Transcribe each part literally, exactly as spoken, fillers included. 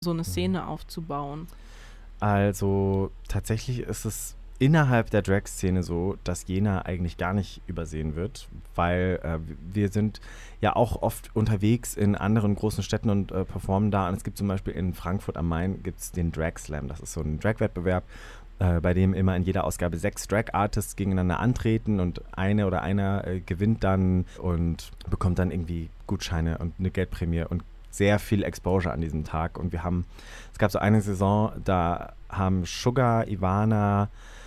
so eine Szene aufzubauen? Also tatsächlich ist es innerhalb der Drag-Szene so, dass Jena eigentlich gar nicht übersehen wird, weil äh, wir sind ja auch oft unterwegs in anderen großen Städten und äh, performen da. Und es gibt zum Beispiel in Frankfurt am Main gibt's den Drag Slam. Das ist so ein Drag-Wettbewerb, äh, bei dem immer in jeder Ausgabe sechs Drag-Artists gegeneinander antreten und eine oder einer äh, gewinnt dann und bekommt dann irgendwie Gutscheine und eine Geldprämie und sehr viel Exposure an diesem Tag. Und wir haben, es gab so eine Saison, da haben Sugar, Ivana,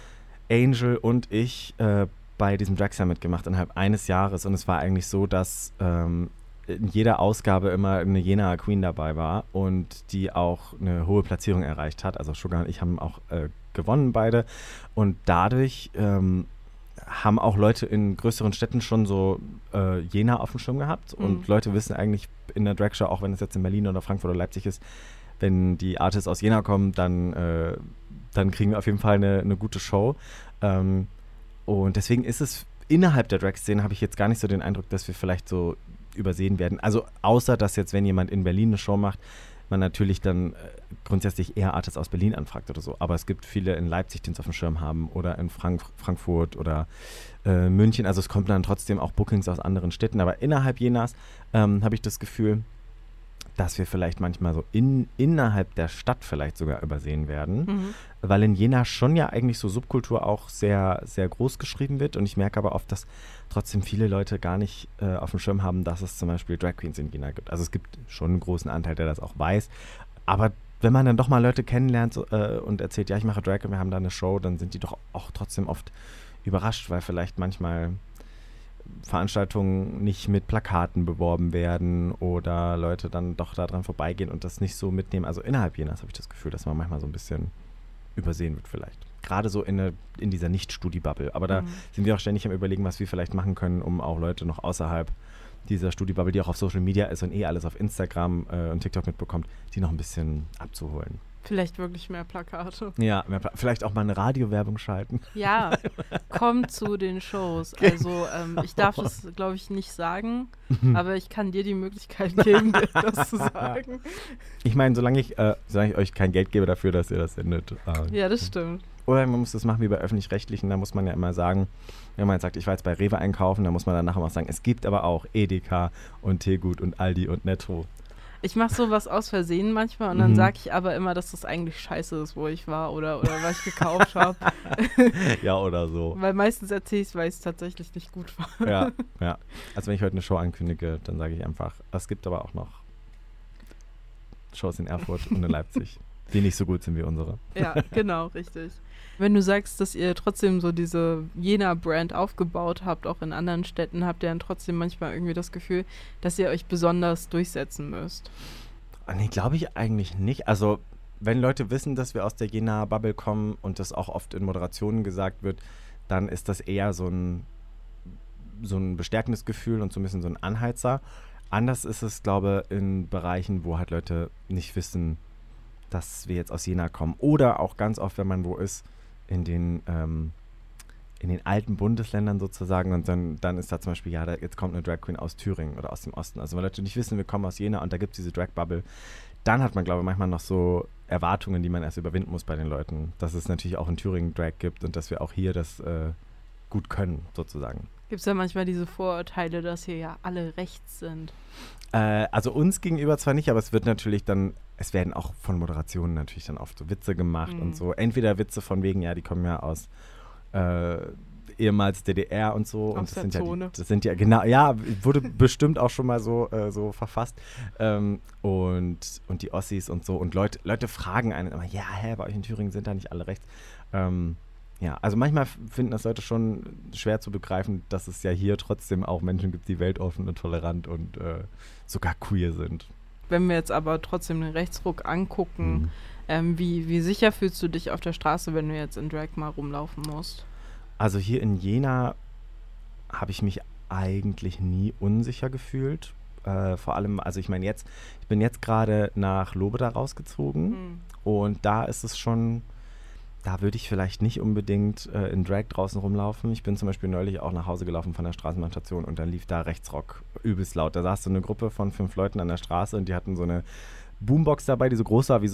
Angel und ich äh, bei diesem Drag Slam mitgemacht innerhalb eines Jahres. Und es war eigentlich so, dass ähm, in jeder Ausgabe immer eine Jena Queen dabei war und die auch eine hohe Platzierung erreicht hat. Also Sugar und ich haben auch äh, gewonnen beide. Und dadurch ähm, haben auch Leute in größeren Städten schon so äh, Jena auf dem Schirm gehabt. Und Mhm. Leute wissen eigentlich in der Dragshow, auch wenn es jetzt in Berlin oder Frankfurt oder Leipzig ist, wenn die Artists aus Jena kommen, dann, äh, dann kriegen wir auf jeden Fall eine, eine gute Show. Ähm, und deswegen ist es innerhalb der Drag-Szene, habe ich jetzt gar nicht so den Eindruck, dass wir vielleicht so übersehen werden. Also außer, dass jetzt, wenn jemand in Berlin eine Show macht, man natürlich dann äh, grundsätzlich eher Artists aus Berlin anfragt oder so. Aber es gibt viele in Leipzig, die uns auf dem Schirm haben oder in Frank- Frankfurt oder äh, München. Also es kommt dann trotzdem auch Bookings aus anderen Städten. Aber innerhalb Jenas ähm, habe ich das Gefühl, dass wir vielleicht manchmal so in, innerhalb der Stadt vielleicht sogar übersehen werden, Mhm. weil in Jena schon ja eigentlich so Subkultur auch sehr, sehr groß geschrieben wird und ich merke aber oft, dass trotzdem viele Leute gar nicht äh, auf dem Schirm haben, dass es zum Beispiel Drag Queens in Jena gibt. Also es gibt schon einen großen Anteil, der das auch weiß, aber wenn man dann doch mal Leute kennenlernt so, äh, und erzählt, ja, ich mache Drag und wir haben da eine Show, dann sind die doch auch trotzdem oft überrascht, weil vielleicht manchmal Veranstaltungen nicht mit Plakaten beworben werden oder Leute dann doch daran vorbeigehen und das nicht so mitnehmen. Also innerhalb Jenas habe ich das Gefühl, dass man manchmal so ein bisschen übersehen wird vielleicht. Gerade so in, eine, in dieser Nicht-Studi-Bubble. Aber da Mhm. sind wir auch ständig am Überlegen, was wir vielleicht machen können, um auch Leute noch außerhalb dieser Studi-Bubble, die auch auf Social Media ist und eh alles auf Instagram äh, und TikTok mitbekommt, die noch ein bisschen abzuholen. Vielleicht wirklich mehr Plakate. Ja, mehr Pla- vielleicht auch mal eine Radiowerbung schalten. Ja, kommt zu den Shows. Also ähm, ich darf das, glaube ich, nicht sagen, aber ich kann dir die Möglichkeit geben, dir das zu sagen. Ich meine, solange ich, äh, solange ich euch kein Geld gebe dafür, dass ihr das sendet. Äh, Ja, das stimmt. Oder man muss das machen wie bei Öffentlich-Rechtlichen, da muss man ja immer sagen, wenn man jetzt sagt, ich war jetzt bei Rewe einkaufen, dann muss man danach immer auch sagen, es gibt aber auch Edeka und Teegut und Aldi und Netto. Ich mache sowas aus Versehen manchmal und dann Mhm. sage ich aber immer, dass das eigentlich scheiße ist, wo ich war oder, oder was ich gekauft habe. Ja, oder so. Weil meistens erzähle ich es, weil es tatsächlich nicht gut war. Ja, ja. Also wenn ich heute eine Show ankündige, dann sage ich einfach, es gibt aber auch noch Shows in Erfurt und in Leipzig, die nicht so gut sind wie unsere. Ja, genau, richtig. Wenn du sagst, dass ihr trotzdem so diese Jena-Brand aufgebaut habt, auch in anderen Städten, habt ihr dann trotzdem manchmal irgendwie das Gefühl, dass ihr euch besonders durchsetzen müsst? Ah, nee, glaube ich eigentlich nicht. Also wenn Leute wissen, dass wir aus der Jena-Bubble kommen und das auch oft in Moderationen gesagt wird, dann ist das eher so ein, so ein bestärkendes Gefühl und so ein bisschen so ein Anheizer. Anders ist es, glaube ich, in Bereichen, wo halt Leute nicht wissen, dass wir jetzt aus Jena kommen. Oder auch ganz oft, wenn man wo ist, in den, ähm, in den alten Bundesländern sozusagen und dann, dann ist da zum Beispiel, ja, da, jetzt kommt eine Drag Queen aus Thüringen oder aus dem Osten. Also wenn Leute nicht wissen, wir kommen aus Jena und da gibt es diese Drag-Bubble, dann hat man, glaube ich, manchmal noch so Erwartungen, die man erst überwinden muss bei den Leuten, dass es natürlich auch in Thüringen Drag gibt und dass wir auch hier das äh, gut können, sozusagen. Gibt es ja manchmal diese Vorurteile, dass hier ja alle rechts sind? Äh, also uns gegenüber zwar nicht, aber es wird natürlich dann, es werden auch von Moderationen natürlich dann oft so Witze gemacht Mhm. und so. Entweder Witze von wegen, ja, die kommen ja aus äh, ehemals D D R und so. Aus und das der sind Zone. ja die, das sind ja, genau, ja, wurde bestimmt auch schon mal so, äh, so verfasst. Ähm, und, und die Ossis und so. Und Leute, Leute fragen einen immer, ja, hä, bei euch in Thüringen sind da nicht alle rechts. Ähm, ja, also manchmal f- finden das Leute schon schwer zu begreifen, dass es ja hier trotzdem auch Menschen gibt, die weltoffen und tolerant und äh, sogar queer sind. Wenn wir jetzt aber trotzdem den Rechtsruck angucken, Mhm. ähm, wie, wie sicher fühlst du dich auf der Straße, wenn du jetzt in Drag mal rumlaufen musst? Also hier in Jena habe ich mich eigentlich nie unsicher gefühlt. Äh, vor allem, also ich meine jetzt, ich bin jetzt gerade nach Lobeda rausgezogen Mhm. und da ist es schon, da würde ich vielleicht nicht unbedingt äh, in Drag draußen rumlaufen. Ich bin zum Beispiel neulich auch nach Hause gelaufen von der Straßenbahnstation und dann lief da Rechtsrock übelst laut. Da saß so eine Gruppe von fünf Leuten an der Straße und die hatten so eine Boombox dabei, die so groß war wie so